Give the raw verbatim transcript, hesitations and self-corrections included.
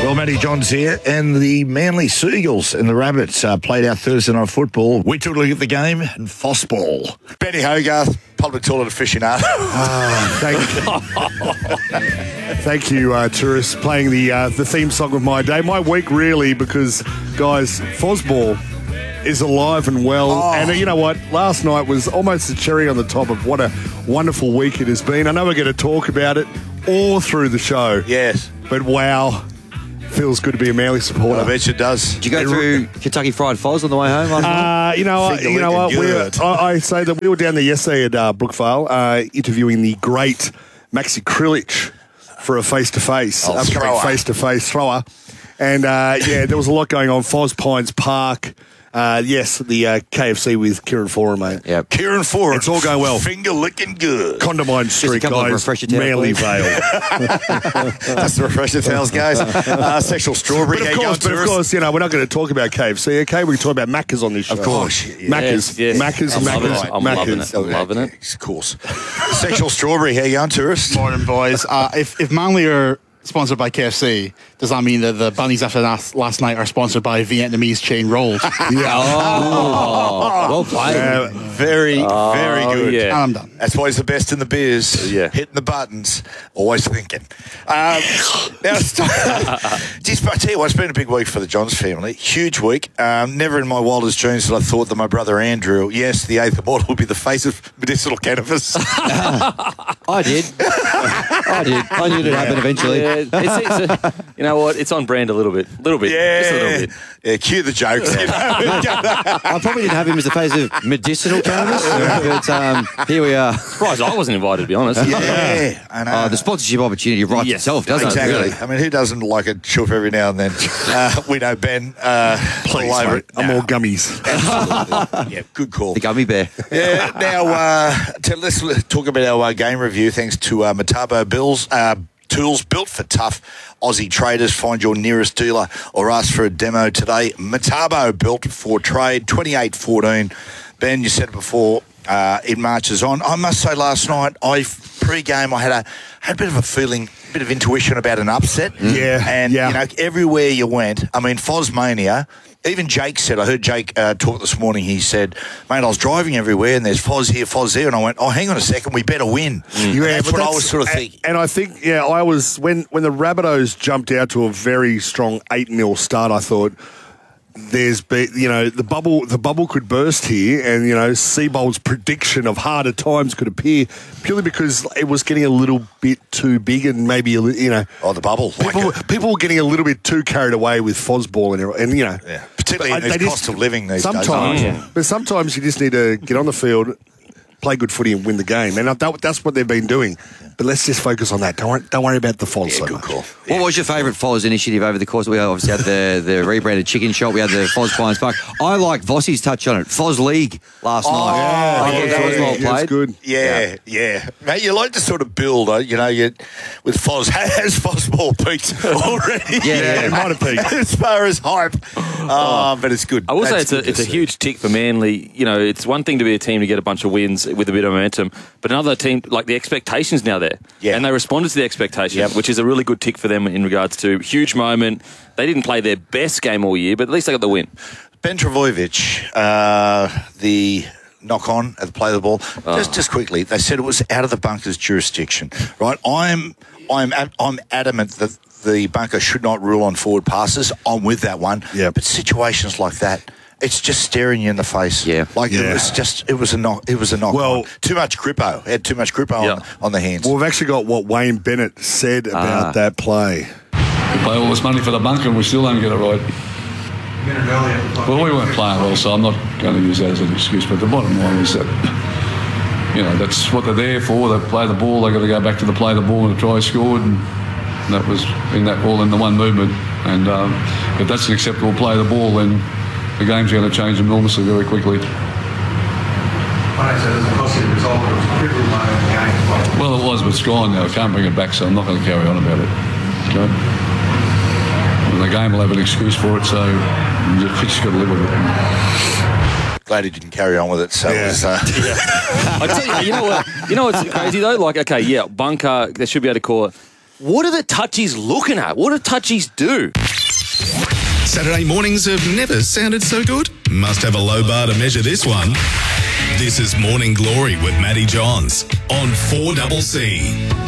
Well, Matty Johns here, and the Manly Seagulls and the Rabbits uh, played our Thursday night football. We took a look at the game and Fossball. Benny Hogarth, public toilet aficionado. Oh, thank you, thank you uh, tourists, playing the uh, the theme song of my day. My week, really, because, guys, Fossball is alive and well. Oh. And uh, you know what? Last night was almost a cherry on the top of what a wonderful week it has been. I know we're going to talk about it all through the show. Yes. But wow, feels good to be a Manly supporter. I bet you it does. Did you go through Kentucky Fried Foz on the way home last night? Uh, you know, Finger you know what? licking We were, good. I, I say that we were down there yesterday at uh, Brookvale uh, interviewing the great Maxi Krilich for a face-to-face, Oh, upcoming thrower. face-to-face thrower. And, uh, yeah, there was a lot going on. Foz Pines Park. Uh, yes, the uh, K F C with Kieran Foran, mate. Yep. Kieran Foran. It's all going well. Finger licking good. Condamine Street, couple of guys. refresher towels, Manly please. Vale. That's the refresher towels, guys. Uh, sexual strawberry. But of How you course, going, but of tourist? course, you know, we're not going to talk about K F C, okay? We can talk about Macca's on this show. Of course. Yeah, yeah. Macca's. Yes, yes. Macca's, I'm loving Macca's, it. I'm Macca's. loving it. I'm loving it. Of course. Sexual strawberry. How you going, tourist? Morning, boys. Uh, if, if Manly are sponsored by K F C, does that mean that the bunnies after last, last night are sponsored by Vietnamese chain rolls? Yeah. Oh, well played. Uh, Very, very good. yeah. And I'm done. That's why he's the best in the biz. Yeah. Hitting the buttons, always thinking. Um, now, just, I tell you what, it's been a big week for the Johns family. Huge week. Um, never in my wildest dreams did I thought that my brother Andrew, yes, the eighth immortal, would be the face of medicinal cannabis. I did. I did. I knew it'd happen eventually. Yeah, it's, it's a, you know what? It's on brand a little bit. A little bit. yeah. Just a little bit. Yeah, cue the jokes. You know? I probably didn't have him as the face of medicinal cannabis, but um, here we are. Surprised I wasn't invited, to be honest. yeah, I know. Uh, the sponsorship opportunity writes Yes, itself, doesn't Exactly. it? Really? I mean, who doesn't like a chuff every now and then? Uh, we know Ben. Uh, Please, all over mate. it. I'm No, all gummies. absolutely. Yeah, good call. The gummy bear. Yeah. Now, uh, to, let's talk about our uh, game review. Thanks to uh, Metabo Bills. Uh, Tools built for tough Aussie traders. Find your nearest dealer or ask for a demo today. Metabo built for trade, twenty-eight fourteen. Ben, you said it before, uh, it marches on. I must say last night, I pre-game, I had a had a bit of a feeling, a bit of intuition about an upset. Yeah, And, yeah. you know, everywhere you went, I mean, Fosmania, even Jake said, I heard Jake uh, talk this morning, he said, mate, I was driving everywhere and there's Foz here, Foz there. And I went, oh, hang on a second, we better win. And Yeah, that's but what I was sort of and- thinking. And I think, yeah, I was, when, when the Rabbitohs jumped out to a very strong eight nil start, I thought, there's, be, you know, the bubble the bubble could burst here, and, you know, Seabold's prediction of harder times could appear purely because it was getting a little bit too big and maybe, a li- you know. Oh, the bubble. Like People, it. people were getting a little bit too carried away with Fosball and, and you know. Yeah. Particularly in But this they cost of living these days. sometimes, Oh, yeah. But sometimes you just need to get on the field, play good footy and win the game. And that, that's what they've been doing. But let's just focus on that. Don't worry, don't worry about the Foz Yeah, so good much. call. What was your favourite Foz initiative over the course? We obviously had the, the rebranded chicken shop. We had the Foz Pines Park. I like Vossi's touch on it. Foz League last Oh, night. yeah, I thought that was yeah, well Yeah, played. it's good. Yeah, yeah, Mate, you like to sort of build, uh, you know, you, with Foz. Has Fosball peaked already? Yeah, yeah. It might have peaked. As far as hype. Oh, but it's good. I will say That's it's a good to it's a see. huge tick for Manly. You know, it's one thing to be a team to get a bunch of wins with a bit of momentum, but another team, like the expectations now there. Yeah. And they responded to the expectations, Yep. which is a really good tick for them in regards to huge moment. They didn't play their best game all year, but at least they got the win. Ben Travojevic, uh, the knock on at the play of the ball. Oh. Just, just quickly, they said it was out of the bunker's jurisdiction, right? I'm, I'm, I'm adamant that the bunker should not rule on forward passes. I'm with that one. Yeah. But situations like that, it's just staring you in the face. Yeah. Like Yeah. it was just, it was a knock. It was a knock. Well- on. Too much grippo. Had too much grippo Yeah. on, on the hands. Well, we've actually got what Wayne Bennett said about Ah. that play. We pay all this money for the bunker and we still don't get it right. Well, we weren't playing well, so I'm not going to use that as an excuse. But the bottom line is that, you know, that's what they're there for. They play the ball. They've got to go back to the play the ball and the try scored. And that was in that all in the one movement. And um, if that's an acceptable play of the ball, then the game's going to change enormously very quickly. Well, it was, but it's gone now. I can't bring it back, so I'm not going to carry on about it. Okay? And the game will have an excuse for it, so you just got to live with it. Glad he didn't carry on with it. So Yeah. it was, uh, I tell you, you know what? You know what's crazy though? Like, okay, yeah, bunker. They should be able to call it. what are the touchies looking at? What do touchies do? Saturday mornings have never sounded so good. Must have a low bar to measure this one. This is Morning Glory with Matty Johns on four C C.